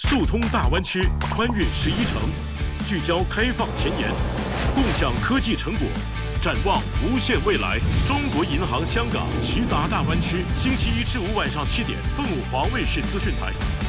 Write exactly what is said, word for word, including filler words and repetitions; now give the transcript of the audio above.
速通大湾区，穿越十一城，聚焦开放前沿，共享科技成果，展望无限未来。中国银行香港徐达大湾区，星期一至五晚上七点，凤凰卫视资讯台。